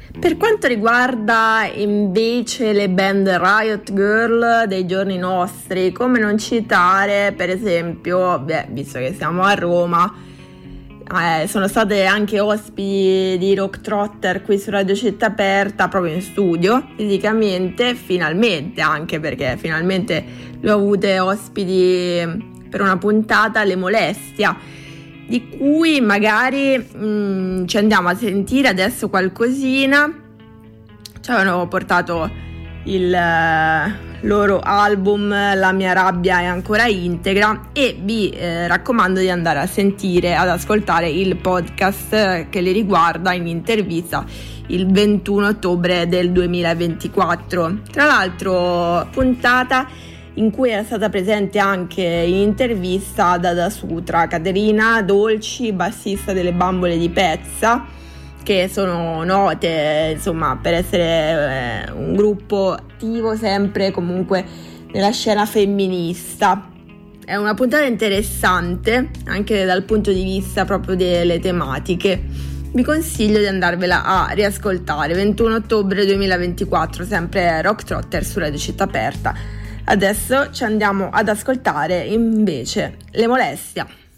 Per quanto riguarda invece le band Riot Girl dei giorni nostri, come non citare per esempio, visto che siamo a Roma, sono state anche ospiti di Rock Trotter qui su Radio Città Aperta, proprio in studio fisicamente, finalmente, anche perché finalmente le ho avute ospiti per una puntata, Le Molestia, di cui magari ci andiamo a sentire adesso qualcosina. Ci avevano portato il loro album La mia rabbia è ancora integra, e vi raccomando di andare a sentire, ad ascoltare il podcast che li riguarda in intervista il 21 ottobre del 2024. Tra l'altro puntata in cui era stata presente anche in intervista Dada Sutra, Caterina Dolci, bassista delle Bambole di Pezza, che sono note insomma per essere un gruppo attivo sempre comunque nella scena femminista. È una puntata interessante anche dal punto di vista proprio delle tematiche. Vi consiglio di andarvela a riascoltare. 21 ottobre 2024, sempre Rock Trotter su Radio Città Aperta. Adesso ci andiamo ad ascoltare invece Le Molestia.